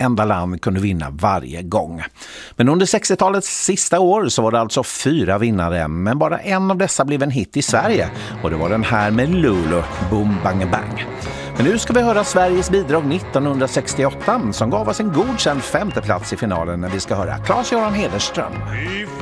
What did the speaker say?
enda land kunde vinna varje gång. Men under 60-talets sista år så var det alltså 4 vinnare, men bara en av dessa blev en hit i Sverige och det var den här med Lulu, Boom Bang Bang. Men nu ska vi höra Sveriges bidrag 1968 som gav oss en godkänd 5:e plats i finalen när vi ska höra Claes-Göran Hederström.